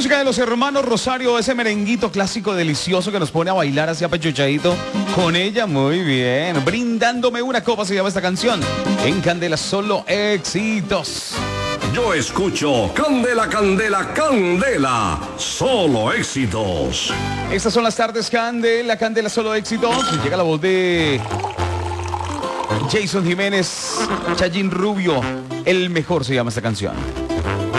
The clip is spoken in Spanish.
Música de los hermanos Rosario, ese merenguito clásico delicioso que nos pone a bailar así apechuchadito. Con ella, muy bien. Brindándome una copa se llama esta canción. En Candela, solo éxitos. Yo escucho Candela, Candela, Candela, solo éxitos. Estas son las tardes Candela, Candela, solo éxitos. Llega la voz de Jason Jiménez, Chayín Rubio. El mejor se llama esta canción.